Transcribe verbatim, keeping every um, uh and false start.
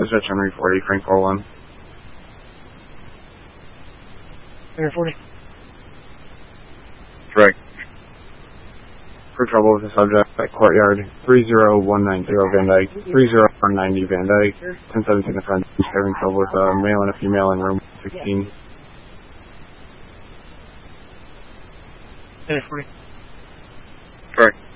Dispatch Henry forty, Frank four one. Henry forty. Correct. For trouble with the subject at Courtyard, three zero one nine zero Van Dyke, three zero one nine zero Van Dyke, ten seventeen the front, having trouble with a male and a female in room sixteen. Henry forty. Correct.